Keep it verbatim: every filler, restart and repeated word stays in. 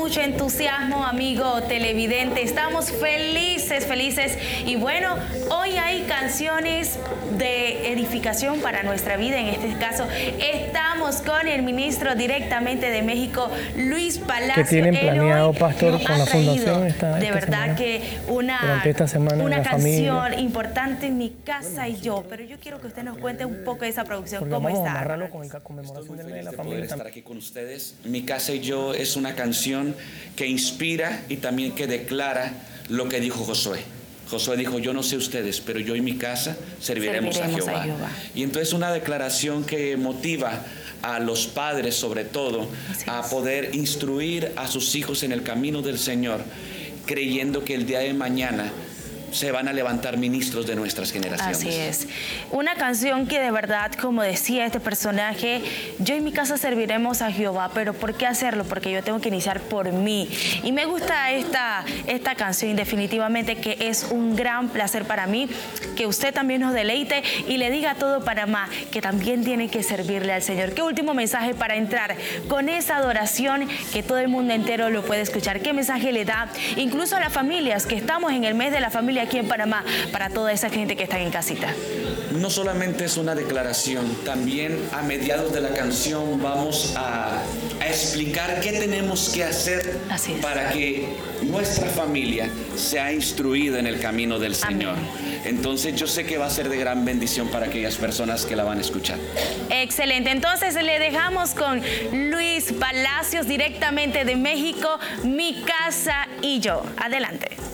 mucho entusiasmo, amigo televidente. Estamos felices, felices. Y bueno, hoy hay canciones de edificación para nuestra vida. En este caso, estamos con el ministro directamente de México, Luis Palacio. ¿Qué tienen planeado, pastor, con la fundación? Esta, de esta verdad semana, que una, esta semana una canción familia. importante, Mi Casa y Yo. Pero yo quiero que usted nos cuente un poco de esa producción. Porque ¿Cómo vamos está? A amarrarlo con la conmemoración del Día de la Familia. Estar aquí con ustedes. Mi Casa y Yo es una canción que inspira y también que declara lo que dijo Josué. Josué dijo: yo no sé ustedes, pero yo y mi casa serviremos, serviremos a, Jehová. a Jehová. Y entonces una declaración que motiva a los padres, sobre todo, a poder instruir a sus hijos en el camino del Señor, creyendo que el día de mañana se van a levantar ministros de nuestras generaciones. Así es. Una canción que de verdad, como decía este personaje, yo y mi casa serviremos a Jehová, pero ¿por qué hacerlo? Porque yo tengo que iniciar por mí. Y me gusta esta, esta canción, definitivamente, que es un gran placer para mí, que usted también nos deleite y le diga a todo Panamá que también tiene que servirle al Señor. ¿Qué último mensaje para entrar con esa adoración que todo el mundo entero lo puede escuchar? ¿Qué mensaje le da incluso a las familias, que estamos en el mes de la familia aquí en Panamá, para toda esa gente que está en casita? No solamente es una declaración, también a mediados de la canción vamos a, a explicar qué tenemos que hacer para que nuestra familia sea instruida en el camino del Señor. Amén. Entonces yo sé que va a ser de gran bendición para aquellas personas que la van a escuchar. Excelente, entonces le dejamos con Luis Palacios directamente de México, Mi Casa y Yo. Adelante.